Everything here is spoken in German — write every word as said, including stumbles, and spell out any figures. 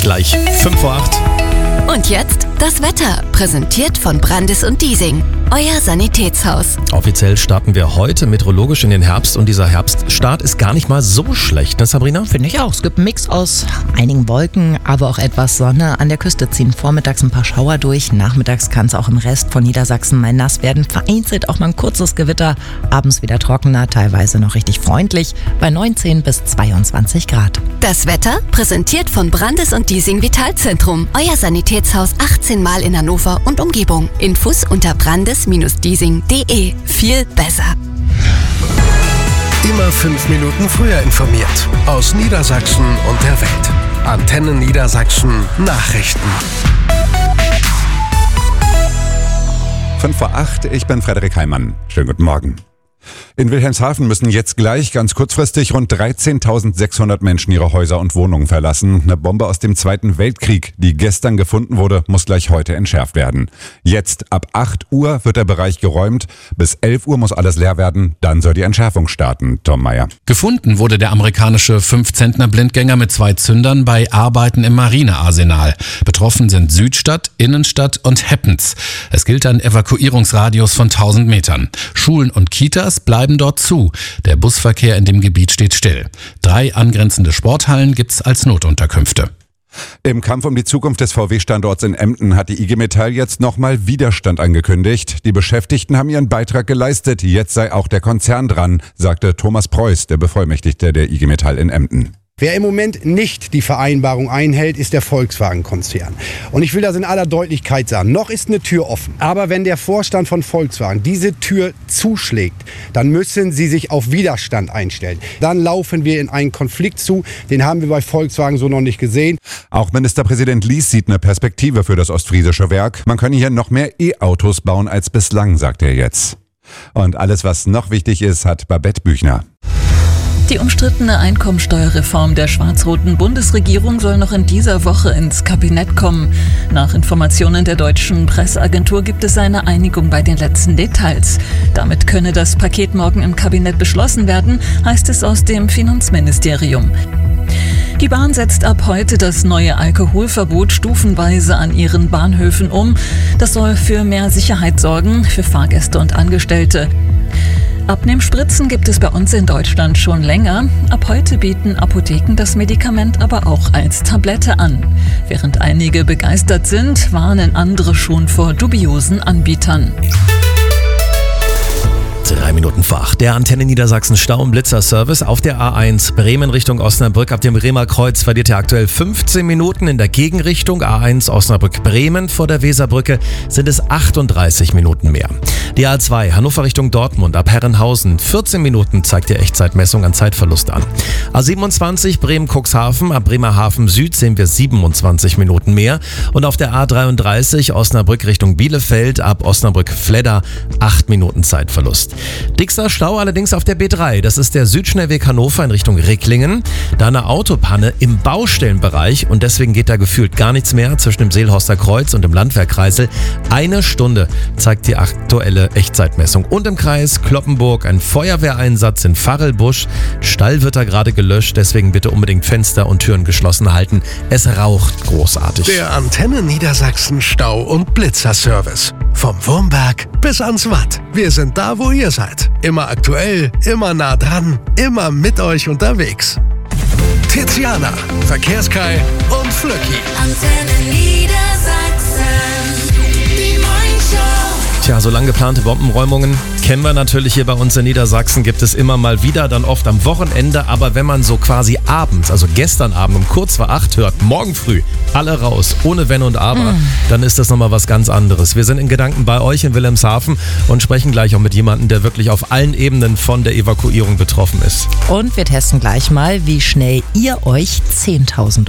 Gleich fünf vor acht. Und jetzt das Wetter, präsentiert von Brandis und Diesing, euer Sanitätshaus. Offiziell starten wir heute meteorologisch in den Herbst und dieser Herbststart ist gar nicht mal so schlecht, ne Sabrina? Finde ich auch. Es gibt einen Mix aus einigen Wolken, aber auch etwas Sonne. An der Küste ziehen vormittags ein paar Schauer durch. Nachmittags kann es auch im Rest von Niedersachsen mal nass werden. Vereinzelt auch mal ein kurzes Gewitter. Abends wieder trockener, teilweise noch richtig freundlich bei neunzehn bis zweiundzwanzig Grad. Das Wetter, präsentiert von Brandis und Diesing Vitalzentrum, euer Sanitätshaus achtzehn Mal in Hannover und Umgebung. Infos unter brandis Bindestrich diesing punkt de. Viel besser. Immer fünf Minuten früher informiert. Aus Niedersachsen und der Welt. Antenne Niedersachsen Nachrichten. fünf vor acht, ich bin Frederik Heimann. Schönen guten Morgen. In Wilhelmshaven müssen jetzt gleich ganz kurzfristig rund dreizehntausendsechshundert Menschen ihre Häuser und Wohnungen verlassen. Eine Bombe aus dem Zweiten Weltkrieg, die gestern gefunden wurde, muss gleich heute entschärft werden. Jetzt ab acht Uhr wird der Bereich geräumt. Bis elf Uhr muss alles leer werden. Dann soll die Entschärfung starten. Tom Meyer. Gefunden wurde der amerikanische fünf-Zentner-Blindgänger mit zwei Zündern bei Arbeiten im Marinearsenal. Betroffen sind Südstadt, Innenstadt und Heppens. Es gilt ein Evakuierungsradius von tausend Metern. Schulen und Kitas bleiben dort zu. Der Busverkehr in dem Gebiet steht still. Drei angrenzende Sporthallen gibt's als Notunterkünfte. Im Kampf um die Zukunft des V W-Standorts in Emden hat die I G Metall jetzt nochmal Widerstand angekündigt. Die Beschäftigten haben ihren Beitrag geleistet. Jetzt sei auch der Konzern dran, sagte Thomas Preuß, der Bevollmächtigte der I G Metall in Emden. Wer im Moment nicht die Vereinbarung einhält, ist der Volkswagen-Konzern. Und ich will das in aller Deutlichkeit sagen. Noch ist eine Tür offen. Aber wenn der Vorstand von Volkswagen diese Tür zuschlägt, dann müssen sie sich auf Widerstand einstellen. Dann laufen wir in einen Konflikt zu. Den haben wir bei Volkswagen so noch nicht gesehen. Auch Ministerpräsident Lies sieht eine Perspektive für das ostfriesische Werk. Man könne hier noch mehr E-Autos bauen als bislang, sagt er jetzt. Und alles, was noch wichtig ist, hat Babette Büchner. Die umstrittene Einkommensteuerreform der schwarz-roten Bundesregierung soll noch in dieser Woche ins Kabinett kommen. Nach Informationen der deutschen Presseagentur gibt es eine Einigung bei den letzten Details. Damit könne das Paket morgen im Kabinett beschlossen werden, heißt es aus dem Finanzministerium. Die Bahn setzt ab heute das neue Alkoholverbot stufenweise an ihren Bahnhöfen um. Das soll für mehr Sicherheit sorgen, für Fahrgäste und Angestellte. Abnehmspritzen gibt es bei uns in Deutschland schon länger. Ab heute bieten Apotheken das Medikament aber auch als Tablette an. Während einige begeistert sind, warnen andere schon vor dubiosen Anbietern. Drei Minuten vor acht. Der Antenne Niedersachsen Stau- und Blitzer-Service auf der A eins Bremen Richtung Osnabrück. Ab dem Bremer Kreuz verliert ihr aktuell fünfzehn Minuten. In der Gegenrichtung A eins Osnabrück-Bremen vor der Weserbrücke sind es achtunddreißig Minuten mehr. Die A zwei Hannover Richtung Dortmund ab Herrenhausen. vierzehn Minuten zeigt die Echtzeitmessung an Zeitverlust an. A siebenundzwanzig Bremen-Cuxhaven. Ab Bremerhaven Süd sehen wir siebenundzwanzig Minuten mehr. Und auf der A dreiunddreißig Osnabrück Richtung Bielefeld ab Osnabrück-Fledder acht Minuten Zeitverlust. Dickster Stau allerdings auf der B drei. Das ist der Südschnellweg Hannover in Richtung Ricklingen. Da eine Autopanne im Baustellenbereich und deswegen geht da gefühlt gar nichts mehr zwischen dem Seelhorster Kreuz und dem Landwehrkreisel. Eine Stunde zeigt die aktuelle Echtzeitmessung. Und im Kreis Cloppenburg ein Feuerwehreinsatz in Farrelbusch. Stall wird da gerade gelöscht, deswegen bitte unbedingt Fenster und Türen geschlossen halten. Es raucht großartig. Der Antenne Niedersachsen Stau- und Blitzer-Service. Vom Wurmberg bis ans Watt. Wir sind da, wo ihr seid. Immer aktuell, immer nah dran, immer mit euch unterwegs. Tiziana, Verkehrskai und Flöcki. Antenne Niedersachsen, die Morningshow. Tja, so lang geplante Bombenräumungen kennen wir natürlich hier bei uns in Niedersachsen, gibt es immer mal wieder, dann oft am Wochenende. Aber wenn man so quasi abends, also gestern Abend um kurz vor acht hört, morgen früh, alle raus, ohne Wenn und Aber, mm. dann ist das nochmal was ganz anderes. Wir sind in Gedanken bei euch in Wilhelmshaven und sprechen gleich auch mit jemandem, der wirklich auf allen Ebenen von der Evakuierung betroffen ist. Und wir testen gleich mal, wie schnell ihr euch zehntausend